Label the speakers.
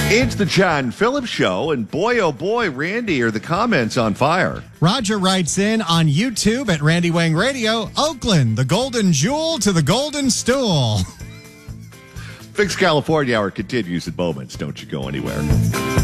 Speaker 1: It's the John Phillips Show, and boy, oh boy, Randy, are the comments on fire.
Speaker 2: Roger writes in on YouTube at Randy Wang Radio, Oakland, the golden jewel to the golden stool.
Speaker 1: Fix California Hour continues at moments. Don't you go anywhere.